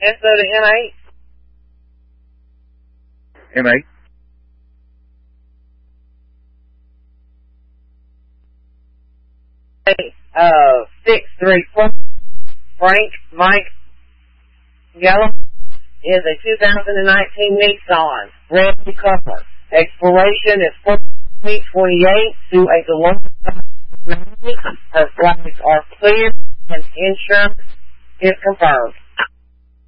SO to M8. M8. 634 Frank Mike Yellow is a 2019 Nissan red color. Expiration is 4/28 to a deluxe. Her flags are clear and insurance is confirmed.